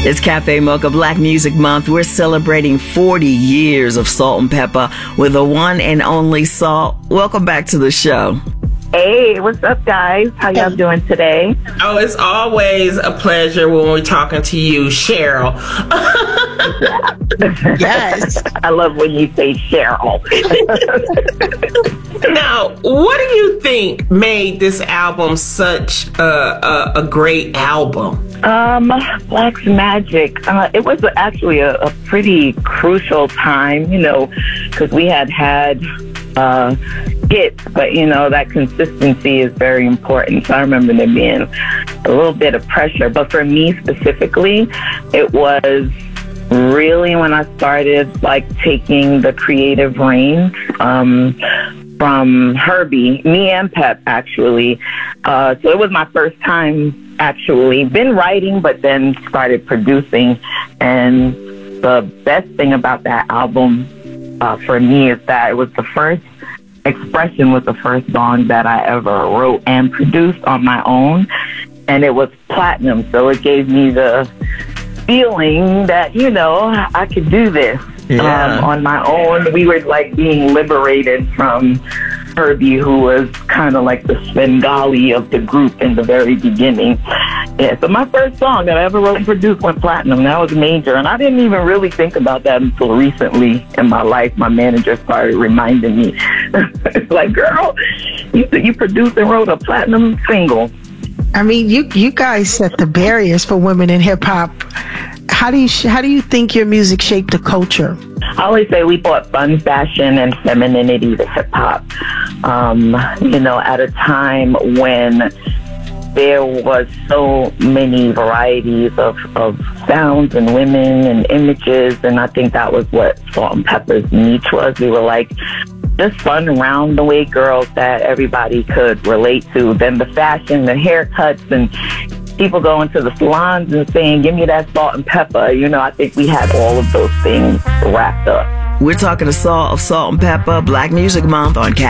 It's Cafe Mocha Black Music Month. We're celebrating 40 years of Salt-N-Pepa with the one and only Salt. Welcome back to the show. Hey, what's up, guys? How y'all doing today? Oh, it's always a pleasure when we're talking to you, Cheryl. Yes. I love when you say Cheryl. Now, what do you think made this album such a great album? Black's Magic. It was actually a pretty crucial time, because we had hits, but that consistency is very important. So I remember there being a little bit of pressure. But for me specifically, it was really when I started taking the creative reins from Herbie, me and Pep actually. So it was my first time actually been writing, but then started producing. And the best thing about that album for me is that it was the first Expression was the first song that I ever wrote and produced on my own, and it was platinum. So it gave me the feeling that, I could do this on my own. We were being liberated from Herbie, who was kind of like the Svengali of the group in the very beginning. Yeah, so my first song that I ever wrote and produced went platinum. That was major, and I didn't even really think about that until recently in my life. My manager started reminding me. It's like, girl, you produced and wrote a platinum single. I mean, you guys set the barriers for women in hip hop. How do you think your music shaped the culture? I always say we brought fun, fashion, and femininity to hip hop. At a time when there was so many varieties of sounds and women and images, and I think that was what Salt-N-Pepa's niche was. We were just fun, round the way girls that everybody could relate to. Then the fashion, the haircuts, and people going to the salons and saying, give me that Salt-N-Pepa. I think we had all of those things wrapped up. We're talking to Salt of Salt-N-Pepa Black Music Month on